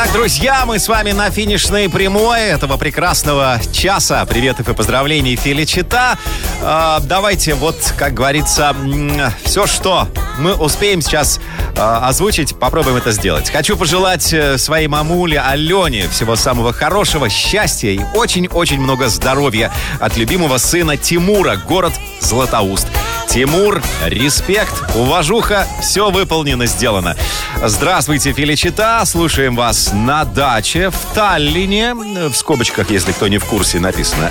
Итак, друзья, мы с вами на финишной прямой этого прекрасного часа приветов и поздравлений Феличита. Давайте, вот, как говорится, все, что мы успеем сейчас озвучить, попробуем это сделать. Хочу пожелать своей мамуле Алене всего самого хорошего, счастья и очень-очень много здоровья от любимого сына Тимура, город Златоуст. Тимур, респект, уважуха, все выполнено, сделано. Здравствуйте, Феличита, слушаем вас на даче в Таллине. В скобочках, если кто не в курсе, написано